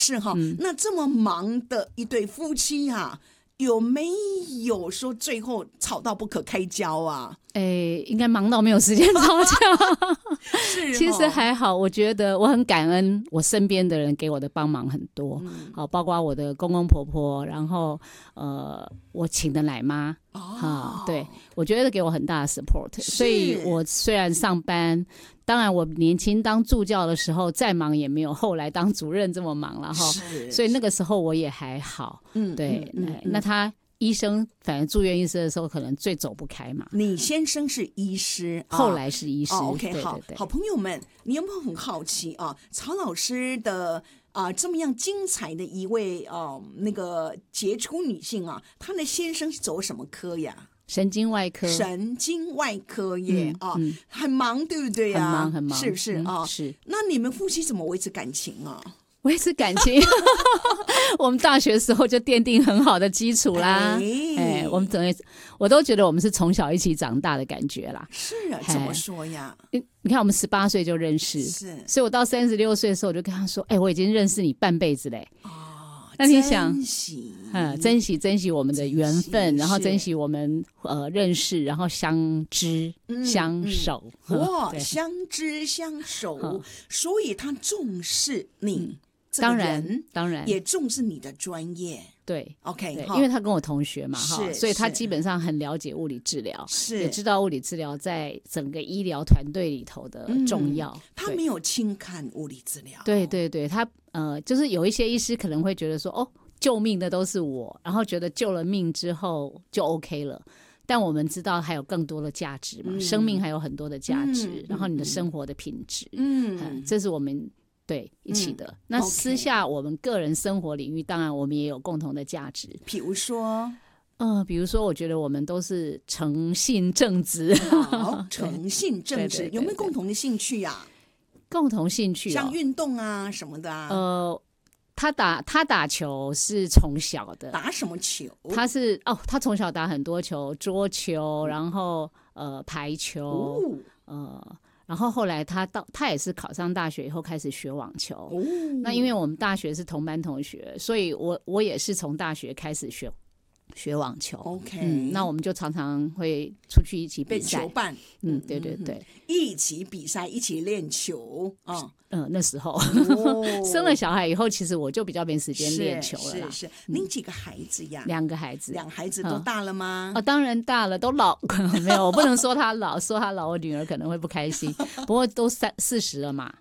是哈，那这么忙的一对夫妻啊，有没有说最后吵到不可开交啊？ 应该忙到没有时间吵架。 是， 其实还好，我觉得我很感恩我身边的人给我的帮忙很多，好，包括我的公公婆婆，然后我请的奶妈，对，我觉得给我很大的 support。所以我虽然上班，当然我年轻当助教的时候再忙也没有后来当主任这么忙了哈，所以那个时候我也还好，对，那他。医生，反正住院医师的时候，可能最走不开嘛。 你先生是医师， 后来是医师。 OK， 对好，好朋友们，你有没有很好奇啊？曹老师的这么样精彩的一位那个杰出女性啊，她的先生是走什么科呀？ 神经外科。 神经外科耶很忙，对不对啊？ 很忙，很忙， 是不是啊？ 是。 那你们夫妻怎么维持感情啊？ 维持感情，我们大学时候就奠定很好的基础啦。我们我都觉得我们是从小一起长大的感觉啦。 是啊，怎么说呀？ 你看，我们18岁就认识， 是， 所以我到36岁的时候，我就跟他说：“我已经认识你半辈子嘞。”那你想，珍惜我们的缘分，然后珍惜我们认识，然后相知相守。 哇，相知相守，所以他重视你。 当然也重视你的专业。 对 ，OK， 对，因为他跟我同学嘛，所以他基本上很了解物理治疗，也知道物理治疗在整个医疗团队里头的重要。 他没有轻看物理治疗。 对对对，他就是有一些医师可能会觉得说，救命的都是我，然后觉得救了命之后就 OK 了。但我们知道还有更多的价值嘛，生命还有很多的价值，然后你的生活的品质，这是我们。对，一起的。那私下我们个人生活领域，当然我们也有共同的价值。 比如说， 我觉得我们都是诚信正直。 诚信正直，有没有共同的兴趣呀？ 共同兴趣像运动啊什么的啊。 他打球是从小的。 打什么球？ 他从小打很多球，桌球，然后排球，然后后来他也是考上大学以后开始学网球。那因为我们大学是同班同学，所以我也是从大学开始学网球。 OK， 那我们就常常会出去一起比赛。 被球伴， 对对对， 一起比赛，一起练球啊。 那时候生了小孩以后，其实我就比较没时间练球了啦。 是，您几个孩子呀 ？2个孩子。 2孩子都大了吗？ 当然大了，都老。没有，我不能说他老，说他老，我女儿可能会不开心。不过都40了嘛。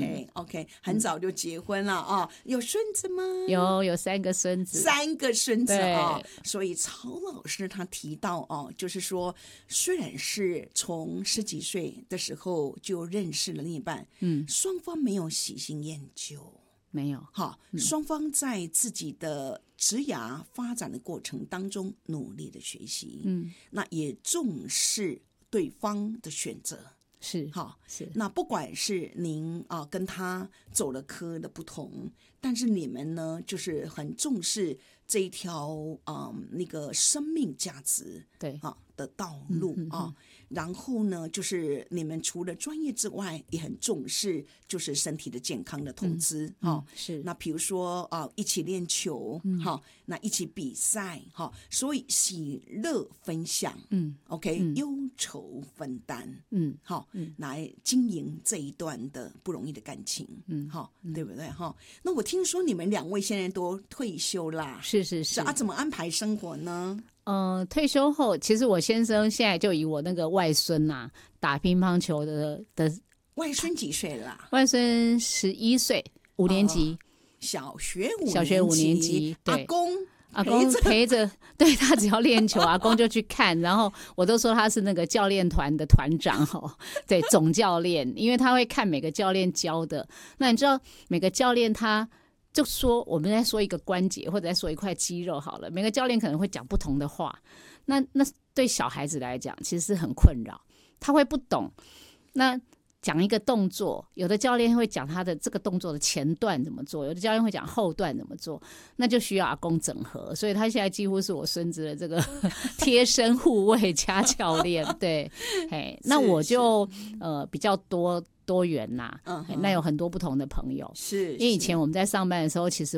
OK， 很早就结婚了啊。有孙子吗？ 有3个孙子。 3个孙子啊。所以曹老师他提到就是说，虽然是从10几岁的时候就认识了另一半，双方没有喜新厌旧， 没有。 双方在自己的职涯发展的过程当中努力的学习，那也重视对方的选择。 是。 那不管是您跟他走了科的不同，但是你们呢就是很重视这一条那个生命价值的道路然后呢就是你们除了专业之外也很重视就是身体的健康的投资是。 那比如说一起练球那一起比赛所以喜乐分享OK 忧愁分担来经营这一段的不容易的感情对不对那我听说你们2位现在都退休啦。 是怎么安排生活呢？ 退休后，其实我先生现在就以我那个外孙打乒乓球的。 外孙几岁了？ 外孙11岁，5年级。 小学 5年级。对，阿公陪着，对，他只要练球，阿公就去看，然后我都说他是那个教练团的团长对，总教练，因为他会看每个教练教的。那你知道每个教练他就说我们在说一个关节或者在说一块肌肉好了，每个教练可能会讲不同的话，那对小孩子来讲其实是很困扰，他会不懂。那讲一个动作，有的教练会讲他的这个动作的前段怎么做，有的教练会讲后段怎么做，那就需要阿公整合，所以他现在几乎是我孙子的这个贴身护卫加教练。对，那我就比较多元那有很多不同的朋友， 是因为以前我们在上班的时候，其实